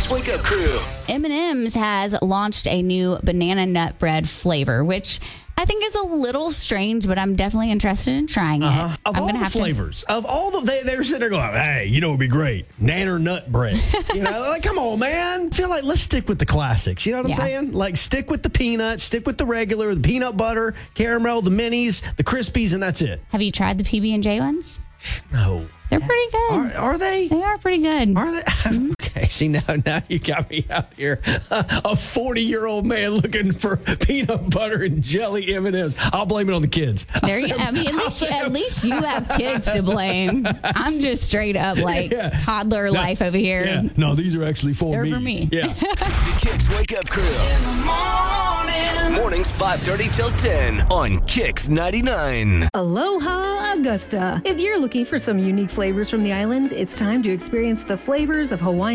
Kicks Wake Up Crew. M&M's has launched a new banana nut bread flavor, which I think is a little strange, but I'm definitely interested in trying it. Of I'm all gonna the have flavors, of all the, they're sitting there going, hey, you know what would be great? Nanner nut bread. Like, come on, man. I feel like let's stick with the classics. You know what I'm saying? Like, stick with the peanuts, stick with the regular, the peanut butter, caramel, the minis, the Krispies, and that's it. Have you tried the PB&J ones? No. They're pretty good. Are they? They are pretty good. Are they? Okay, see, now you got me out here. A 40-year-old man looking for peanut butter and jelly M&Ms. I'll blame it on the kids. At least you have kids to blame. I'm just straight up toddler life over here. Yeah. No, these are actually They're me. for me. Yeah. The Kicks Wake Up Crew. In the morning. Mornings 5:30 till 10 on Kicks 99. Aloha, Augusta. If you're looking for some unique flavors from the islands, it's time to experience the flavors of Hawaiian